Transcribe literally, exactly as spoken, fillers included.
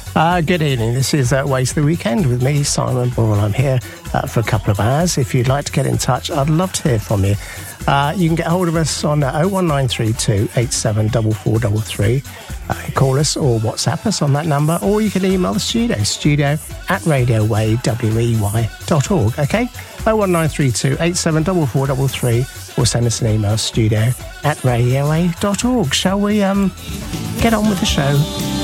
Uh, good evening. This is uh, Waste the Weekend with me, Simon Ball. I'm here uh, for a couple of hours. If you'd like to get in touch, I'd love to hear from you. Uh, you can get hold of us on uh, oh one nine three two eight seven four four three three. Uh, call us or WhatsApp us on that number, or you can email the studio, studio at radio wave dot org, okay? oh one nine three two eight seven four four three three, or send us an email, studio at radio wave dot org. Shall we um, get on with the show?